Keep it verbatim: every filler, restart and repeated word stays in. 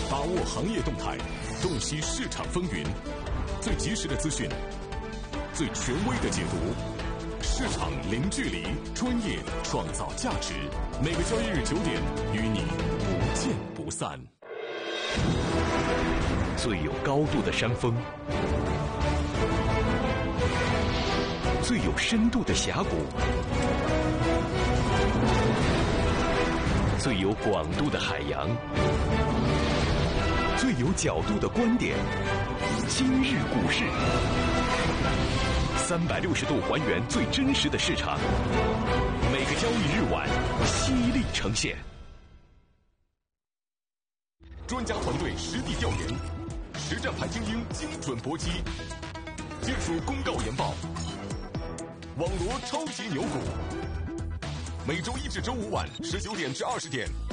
把握行业动态，洞悉市场风云，最及时的资讯，最权威的解读。市场零距离，专业创造价值。每个交易日九点，与你不见不散。 最有高度的山峰，最有深度的峡谷，最有广度的海洋，最有角度的观点。今日股市，三百六十度还原最真实的市场，每个交易日晚犀利呈现。 专家团队实地调研，实战派精英精准搏击，技术公告研报，网罗超级牛股。每周一至周五晚十九点至二十点，